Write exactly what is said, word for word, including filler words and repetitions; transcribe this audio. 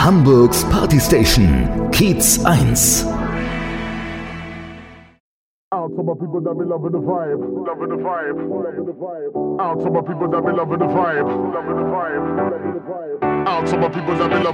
Hamburgs Party Station, Kiez eins. Out to my people that be loving the vibe, loving the vibe, loving the vibe. Out to my people that be loving the vibe, loving the vibe, loving the vibe. Out to my people that be loving